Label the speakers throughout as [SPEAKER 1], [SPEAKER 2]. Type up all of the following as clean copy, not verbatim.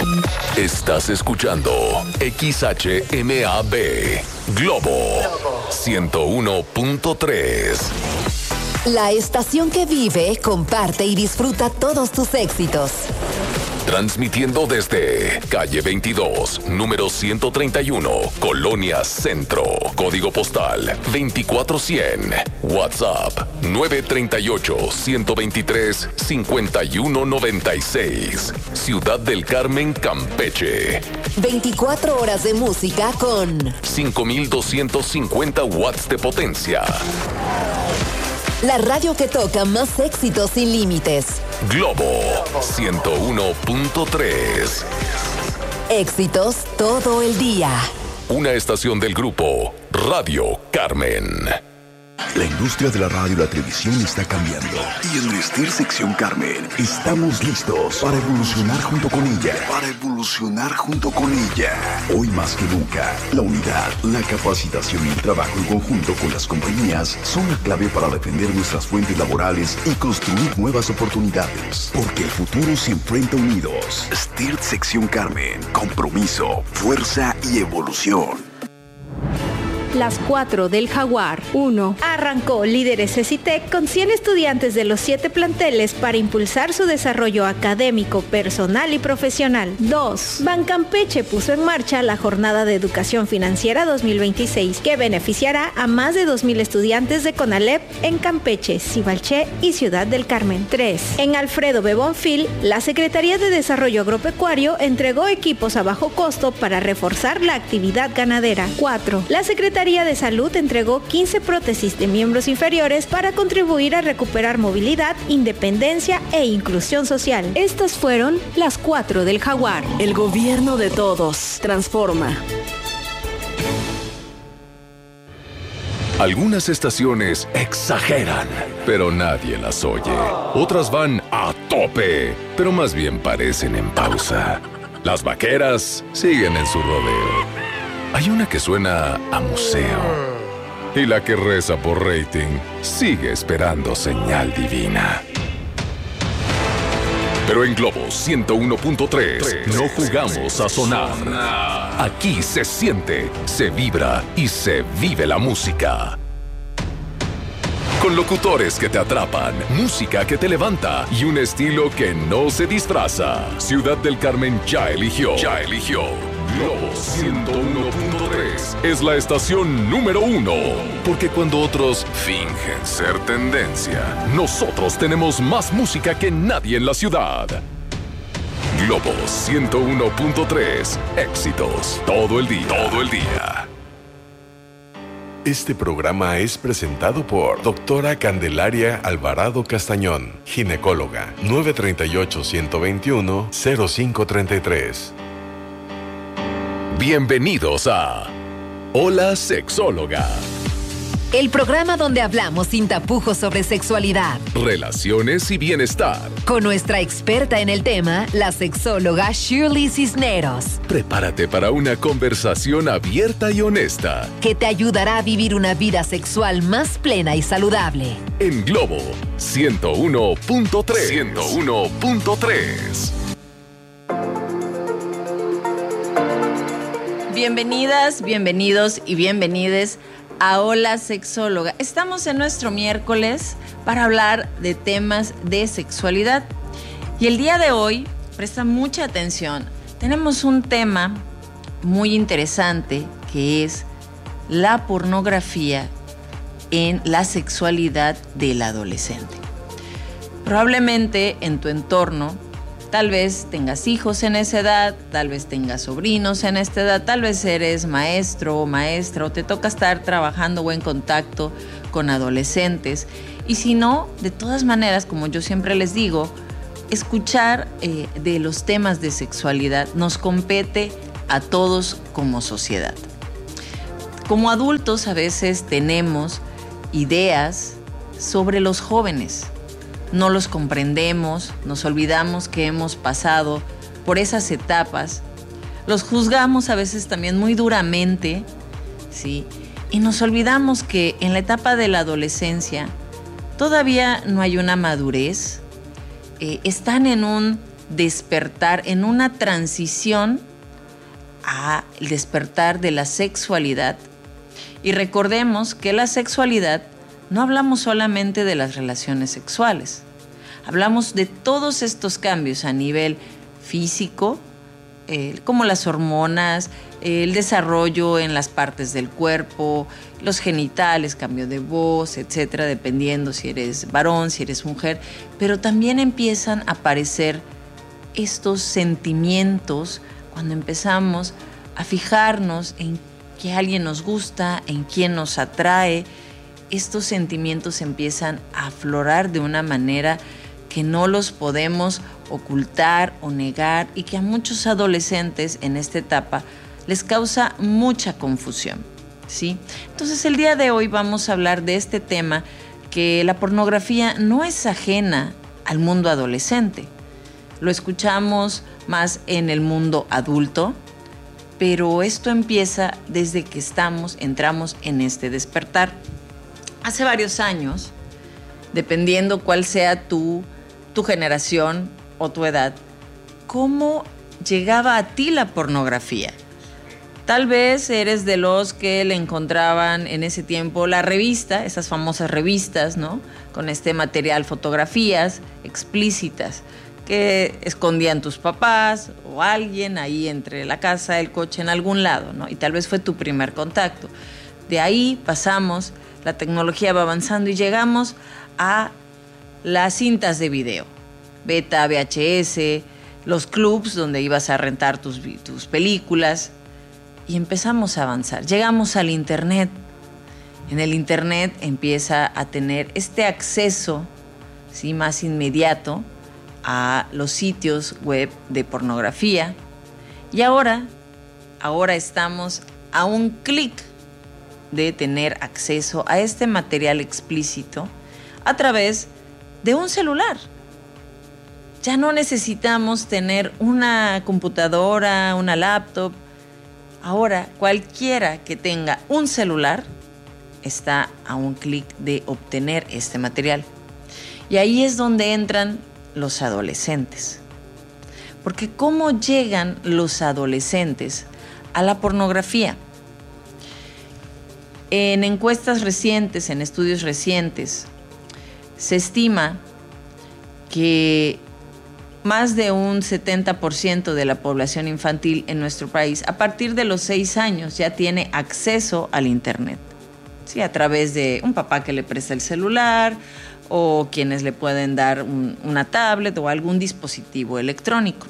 [SPEAKER 1] Estás escuchando XHMAB Globo 101.3.
[SPEAKER 2] La estación que vive, comparte y disfruta todos tus éxitos.
[SPEAKER 1] Transmitiendo desde calle 22, número 131, Colonia Centro. Código postal 24100. WhatsApp 938-123-5196. Ciudad del Carmen, Campeche.
[SPEAKER 2] 24 horas de música con
[SPEAKER 1] 5250 watts de potencia.
[SPEAKER 2] La radio que toca más éxitos sin límites.
[SPEAKER 1] Globo 101.3.
[SPEAKER 2] Éxitos todo el día.
[SPEAKER 1] Una estación del grupo Radio Carmen.
[SPEAKER 3] La industria de la radio y la televisión está cambiando. Y en Vestir Sección Carmen estamos listos para evolucionar junto con ella. Hoy más que nunca, la unidad, la capacitación y el trabajo en conjunto con las compañías son la clave para defender nuestras fuentes laborales y construir nuevas oportunidades. Porque el futuro se enfrenta unidos. Vestir Sección Carmen. Compromiso, fuerza y evolución.
[SPEAKER 4] Las 4 del Jaguar. 1. Arrancó Líderes CECITEC con 100 estudiantes de los 7 planteles para impulsar su desarrollo académico, personal y profesional. 2. Bancampeche puso en marcha la Jornada de Educación Financiera 2026, que beneficiará a más de 2,000 estudiantes de CONALEP en Campeche, Cibalché y Ciudad del Carmen. 3. En Alfredo B. Bonfil, la Secretaría de Desarrollo Agropecuario entregó equipos a bajo costo para reforzar la actividad ganadera. 4. La Secretaría de Salud entregó 15 prótesis de miembros inferiores para contribuir a recuperar movilidad, independencia e inclusión social. Estas fueron las 4 del Jaguar.
[SPEAKER 5] El gobierno de todos transforma.
[SPEAKER 1] Algunas estaciones exageran, pero nadie las oye. Otras van a tope, pero más bien parecen en pausa. Las vaqueras siguen en su rodeo. Hay una que suena a museo. Y la que reza por rating sigue esperando señal divina. Pero en Globo 101.3 no jugamos a sonar. Aquí se siente, se vibra y se vive la música. Con locutores que te atrapan, música que te levanta y un estilo que no se disfraza. Ciudad del Carmen ya eligió. Globo 101.3 es la estación número 1. Porque cuando otros fingen ser tendencia, nosotros tenemos más música que nadie en la ciudad. Globo 101.3. Éxitos todo el día.
[SPEAKER 6] Este programa es presentado por Doctora Candelaria Alvarado Castañón, ginecóloga, 938-121-0533.
[SPEAKER 1] Bienvenidos a Hola Sexóloga.
[SPEAKER 2] El programa donde hablamos sin tapujos sobre sexualidad,
[SPEAKER 1] relaciones y bienestar.
[SPEAKER 2] Con nuestra experta en el tema, la sexóloga Shirley Cisneros.
[SPEAKER 1] Prepárate para una conversación abierta y honesta,
[SPEAKER 2] que te ayudará a vivir una vida sexual más plena y saludable.
[SPEAKER 1] En Globo 101.3.
[SPEAKER 7] Bienvenidas, bienvenidos y bienvenides a Hola Sexóloga. Estamos en nuestro miércoles para hablar de temas de sexualidad. Y el día de hoy, presta mucha atención, tenemos un tema muy interesante que es la pornografía en la sexualidad del adolescente. Probablemente en tu entorno, tal vez tengas hijos en esa edad, tal vez tengas sobrinos en esta edad, tal vez eres maestro o maestra o te toca estar trabajando o en contacto con adolescentes. Y si no, de todas maneras, como yo siempre les digo, escuchar de los temas de sexualidad nos compete a todos como sociedad. Como adultos a veces tenemos ideas sobre los jóvenes. No los comprendemos, nos olvidamos que hemos pasado por esas etapas, los juzgamos a veces también muy duramente, ¿sí? Y nos olvidamos que en la etapa de la adolescencia todavía no hay una madurez, están en un despertar, en una transición al despertar de la sexualidad. Y recordemos que la sexualidad no hablamos solamente de las relaciones sexuales, hablamos de todos estos cambios a nivel físico, como las hormonas, el desarrollo en las partes del cuerpo, los genitales, cambio de voz, etcétera, dependiendo si eres varón, si eres mujer, pero también empiezan a aparecer estos sentimientos cuando empezamos a fijarnos en que alguien nos gusta, en quién nos atrae. Estos sentimientos empiezan a aflorar de una manera que no los podemos ocultar o negar y que a muchos adolescentes en esta etapa les causa mucha confusión, ¿sí? Entonces el día de hoy vamos a hablar de este tema, que la pornografía no es ajena al mundo adolescente. Lo escuchamos más en el mundo adulto, pero esto empieza desde que entramos en este despertar. Hace varios años, dependiendo cuál sea tu generación o tu edad, ¿cómo llegaba a ti la pornografía? Tal vez eres de los que le encontraban en ese tiempo la revista, esas famosas revistas, ¿no? Con este material, fotografías explícitas que escondían tus papás o alguien ahí entre la casa, el coche, en algún lado, ¿no? Y tal vez fue tu primer contacto. De ahí pasamos, la tecnología va avanzando y llegamos a las cintas de video, beta, VHS, los clubs donde ibas a rentar tus películas, y empezamos a avanzar. Llegamos al internet. En el internet empieza a tener este acceso, ¿sí?, más inmediato a los sitios web de pornografía, y ahora estamos a un clic de tener acceso a este material explícito a través de un celular. Ya no necesitamos tener una computadora, una laptop. Ahora cualquiera que tenga un celular está a un clic de obtener este material. Y ahí es donde entran los adolescentes. Porque ¿cómo llegan los adolescentes a la pornografía? En encuestas recientes, en estudios recientes, se estima que más de un 70% de la población infantil en nuestro país, a partir de los 6 años, ya tiene acceso al internet, ¿sí?, a través de un papá que le presta el celular, o quienes le pueden dar una tablet o algún dispositivo electrónico.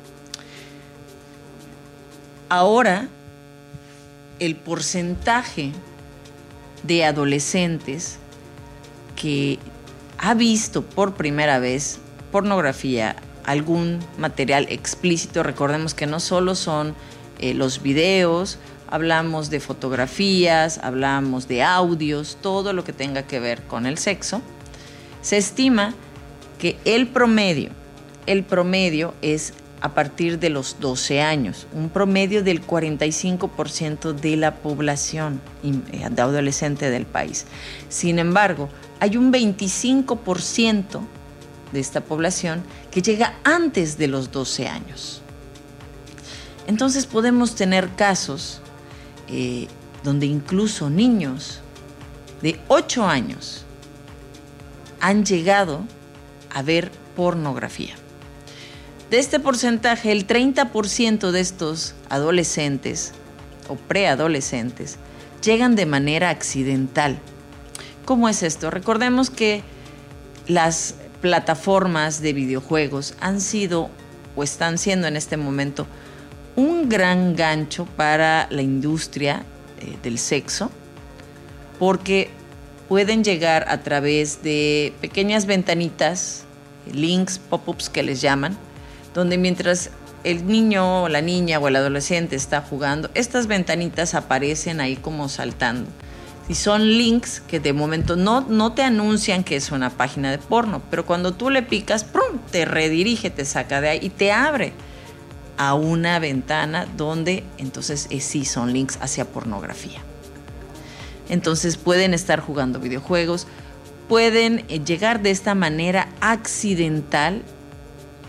[SPEAKER 7] Ahora, el porcentaje de adolescentes que ha visto por primera vez pornografía, algún material explícito, recordemos que no solo son los videos, hablamos de fotografías, hablamos de audios, todo lo que tenga que ver con el sexo. Se estima que el promedio es a partir de los 12 años, un promedio del 45% de la población adolescente del país. Sin embargo, hay un 25% de esta población que llega antes de los 12 años. Entonces podemos tener casos donde incluso niños de 8 años han llegado a ver pornografía. De este porcentaje, el 30% de estos adolescentes o preadolescentes llegan de manera accidental. ¿Cómo es esto? Recordemos que las plataformas de videojuegos han sido o están siendo en este momento un gran gancho para la industria del sexo, porque pueden llegar a través de pequeñas ventanitas, links, pop-ups que les llaman, donde mientras el niño o la niña o el adolescente está jugando, estas ventanitas aparecen ahí como saltando. Y son links que de momento no te anuncian que es una página de porno, pero cuando tú le picas, ¡prum!, te redirige, te saca de ahí y te abre a una ventana donde entonces sí son links hacia pornografía. Entonces pueden estar jugando videojuegos, pueden llegar de esta manera accidental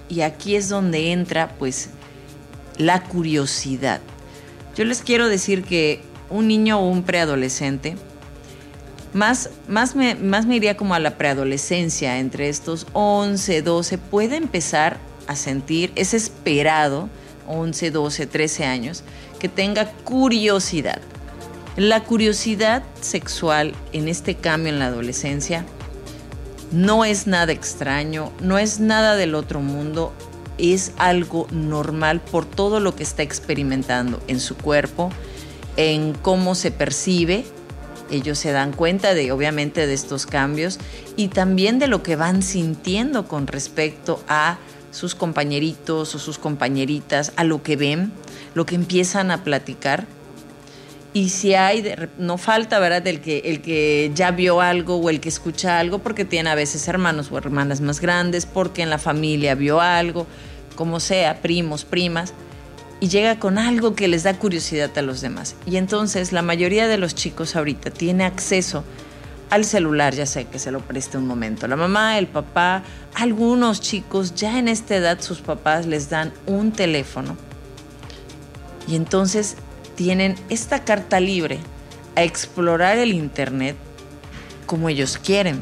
[SPEAKER 7] y aquí es donde entra pues la curiosidad. Yo les quiero decir que un niño o un preadolescente, más me iría como a la preadolescencia, entre estos 11, 12, puede empezar a sentir, es esperado, 11, 12, 13 años, que tenga curiosidad. La curiosidad sexual en este cambio en la adolescencia no es nada extraño, no es nada del otro mundo, es algo normal por todo lo que está experimentando en su cuerpo, en cómo se percibe. Ellos se dan cuenta obviamente de estos cambios y también de lo que van sintiendo con respecto a sus compañeritos o sus compañeritas, a lo que ven, lo que empiezan a platicar. Y si hay, no falta, ¿verdad?, el que ya vio algo o el que escucha algo porque tiene a veces hermanos o hermanas más grandes, porque en la familia vio algo, como sea, primos, primas, y llega con algo que les da curiosidad a los demás. Y entonces la mayoría de los chicos ahorita tiene acceso al celular, ya sea que se lo preste un momento la mamá, el papá. Algunos chicos ya en esta edad sus papás les dan un teléfono y entonces tienen esta carta libre a explorar el internet como ellos quieren.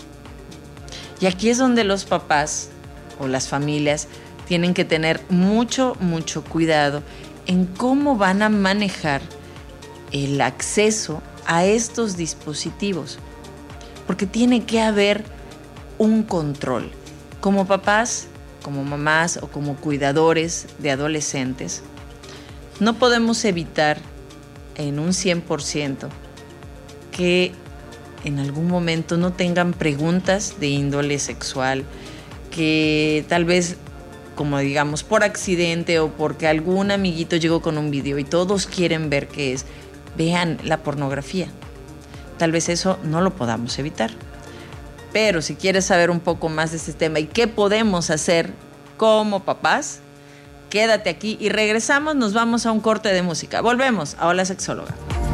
[SPEAKER 7] Y aquí es donde los papás o las familias tienen que tener mucho cuidado en cómo van a manejar el acceso a estos dispositivos, porque tiene que haber un control. Como papás, como mamás o como cuidadores de adolescentes, no podemos evitar en un 100% que en algún momento no tengan preguntas de índole sexual, que tal vez, como digamos, por accidente o porque algún amiguito llegó con un video y todos quieren ver qué es, vean la pornografía. Tal vez eso no lo podamos evitar. Pero si quieres saber un poco más de este tema y qué podemos hacer como papás, quédate aquí y regresamos, nos vamos a un corte de música. Volvemos a Hola Sexóloga.